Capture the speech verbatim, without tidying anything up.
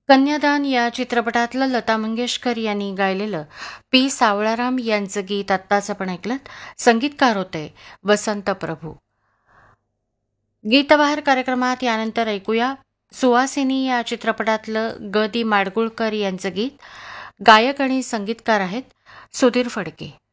कन्यादान या चित्रपटातलं लता मंगेशकर यांनी गायलेलं पी सावळाराम यांचं गीत आत्ताच आपण ऐकलं. संगीतकार होते वसंत प्रभू. गीतबहार कार्यक्रमात यानंतर ऐकूया सुवासिनी या चित्रपटातलं ग दी माडगुळकर यांचं गीत. गायक आणि संगीतकार आहेत सुधीर फडके.